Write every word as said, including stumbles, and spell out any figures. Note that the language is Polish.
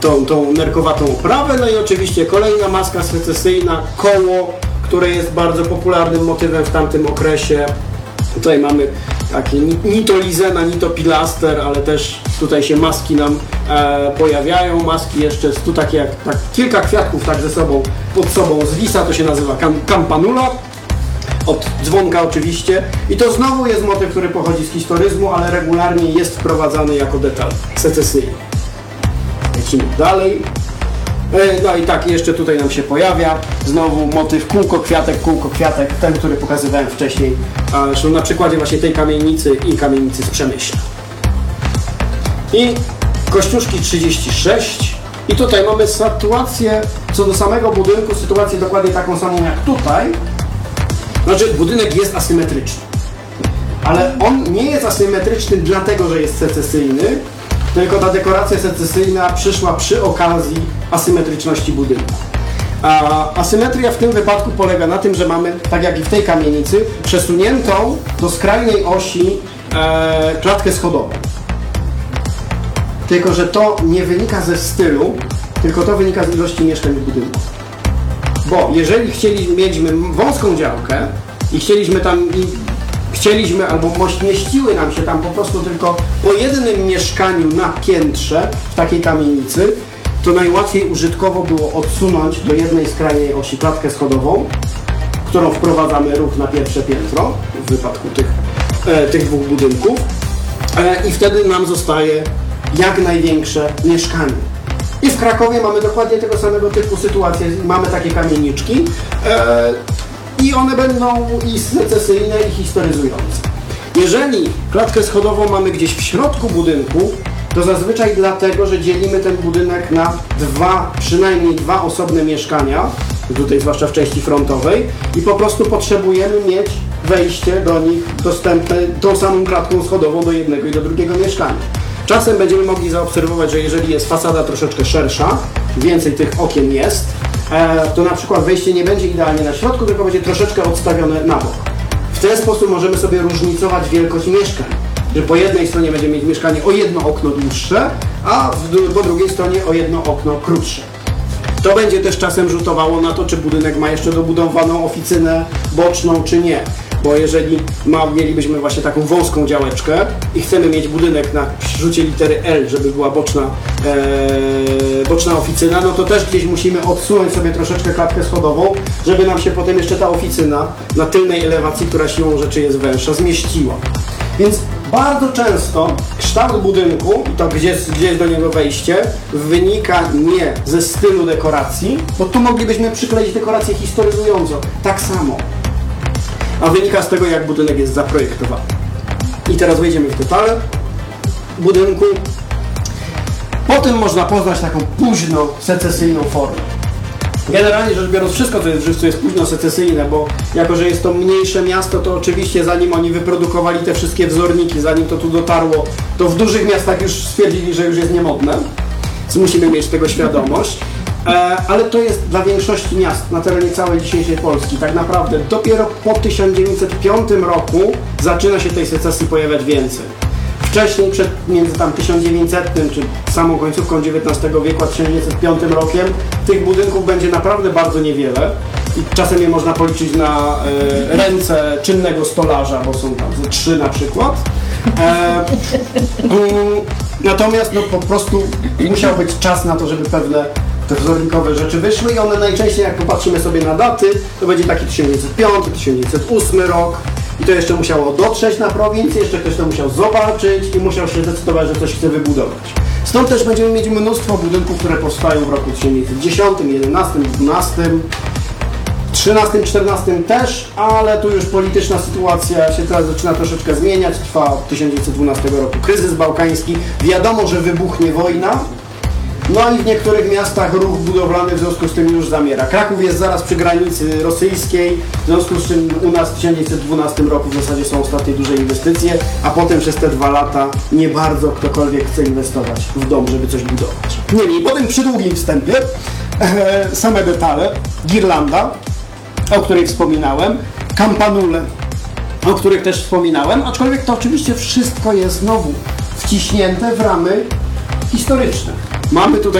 tą, tą nerkowatą oprawę. No i oczywiście kolejna maska secesyjna, koło, które jest bardzo popularnym motywem w tamtym okresie. Tutaj mamy takie ni to lizena, ni to pilaster, ale też tutaj się maski nam e, pojawiają. Maski jeszcze tu takie jak tak, kilka kwiatków tak ze sobą, pod sobą zwisa, to się nazywa kam kampanula. Od dzwonka oczywiście. I to znowu jest motyw, który pochodzi z historyzmu, ale regularnie jest wprowadzany jako detal secesyjny. Lecimy dalej. No i tak, jeszcze tutaj nam się pojawia znowu motyw kółko kwiatek, kółko kwiatek, ten, który pokazywałem wcześniej, zresztą na przykładzie właśnie tej kamienicy i kamienicy z Przemyśla. I Kościuszki trzydzieści sześć. I tutaj mamy sytuację, co do samego budynku, sytuację dokładnie taką samą jak tutaj. Znaczy, budynek jest asymetryczny, ale on nie jest asymetryczny dlatego, że jest secesyjny, tylko ta dekoracja secesyjna przyszła przy okazji asymetryczności budynku. A asymetria w tym wypadku polega na tym, że mamy, tak jak i w tej kamienicy, przesuniętą do skrajnej osi e, klatkę schodową. Tylko że to nie wynika ze stylu, tylko to wynika z ilości mieszkań w budynku. Bo jeżeli chcieliśmy mieć wąską działkę i chcieliśmy tam i chcieliśmy albo mieściły nam się tam po prostu tylko po jednym mieszkaniu na piętrze w takiej kamienicy, to najłatwiej użytkowo było odsunąć do jednej skrajnej osi klatkę schodową, którą wprowadzamy ruch na pierwsze piętro w wypadku tych, e, tych dwóch budynków e, i wtedy nam zostaje jak największe mieszkanie. I w Krakowie mamy dokładnie tego samego typu sytuację. Mamy takie kamieniczki e, i one będą i secesyjne, i historyzujące. Jeżeli klatkę schodową mamy gdzieś w środku budynku, to zazwyczaj dlatego, że dzielimy ten budynek na dwa, przynajmniej dwa osobne mieszkania, tutaj zwłaszcza w części frontowej, i po prostu potrzebujemy mieć wejście do nich dostępne tą samą klatką schodową do jednego i do drugiego mieszkania. Czasem będziemy mogli zaobserwować, że jeżeli jest fasada troszeczkę szersza, więcej tych okien jest, to na przykład wejście nie będzie idealnie na środku, tylko będzie troszeczkę odstawione na bok. W ten sposób możemy sobie różnicować wielkość mieszkań, że po jednej stronie będziemy mieć mieszkanie o jedno okno dłuższe, a w, po drugiej stronie o jedno okno krótsze. To będzie też czasem rzutowało na to, czy budynek ma jeszcze dobudowaną oficynę boczną, czy nie. Bo jeżeli ma, mielibyśmy właśnie taką wąską działeczkę i chcemy mieć budynek na rzucie litery L, żeby była boczna, ee, boczna oficyna, no to też gdzieś musimy odsunąć sobie troszeczkę klatkę schodową, żeby nam się potem jeszcze ta oficyna na tylnej elewacji, która siłą rzeczy jest węższa, zmieściła. Więc bardzo często kształt budynku i to gdzie, gdzie jest do niego wejście wynika nie ze stylu dekoracji, bo tu moglibyśmy przykleić dekorację historyzującą, tak samo. A wynika z tego, jak budynek jest zaprojektowany. I teraz wejdziemy w detale budynku. Potem można poznać taką późno secesyjną formę. Generalnie rzecz biorąc, wszystko co jest w Żywcu jest późno secesyjne, bo jako, że jest to mniejsze miasto, to oczywiście zanim oni wyprodukowali te wszystkie wzorniki, zanim to tu dotarło, to w dużych miastach już stwierdzili, że już jest niemodne. Więc musimy mieć tego świadomość. Ale to jest dla większości miast na terenie całej dzisiejszej Polski. Tak naprawdę dopiero po tysiąc dziewięćset piątym roku zaczyna się tej secesji pojawiać więcej. Wcześniej, przed między tam tysiąc dziewięćsetnym czy samą końcówką dziewiętnastego wieku a tysiąc dziewięćset piątym rokiem tych budynków będzie naprawdę bardzo niewiele i czasem je można policzyć na e, ręce czynnego stolarza, bo są tam ze trzy na przykład. E, mm, natomiast no, po prostu musiał być czas na to, żeby pewne te wzornikowe rzeczy wyszły i one najczęściej, jak popatrzymy sobie na daty, to będzie taki tysiąc dziewięćset piąty, tysiąc dziewięćset ósmy rok i to jeszcze musiało dotrzeć na prowincję, jeszcze ktoś to musiał zobaczyć i musiał się zdecydować, że coś chce wybudować. Stąd też będziemy mieć mnóstwo budynków, które powstają w roku tysiąc dziewięćset dziesiątym, jedenastym, dwunastym, trzynastym, czternastym też, ale tu już polityczna sytuacja się teraz zaczyna troszeczkę zmieniać. Trwa od tysiąc dziewięćset dwunastego roku kryzys bałkański. Wiadomo, że wybuchnie wojna. No i w niektórych miastach ruch budowlany w związku z tym już zamiera. Kraków jest zaraz przy granicy rosyjskiej, w związku z czym u nas w tysiąc dziewięćset dwunastym roku w zasadzie są ostatnie duże inwestycje, a potem przez te dwa lata nie bardzo ktokolwiek chce inwestować w dom, żeby coś budować. Niemniej, potem przy długim wstępie e, same detale, girlanda, o której wspominałem, kampanule, o których też wspominałem, aczkolwiek to oczywiście wszystko jest znowu wciśnięte w ramy historyczne. Mamy tutaj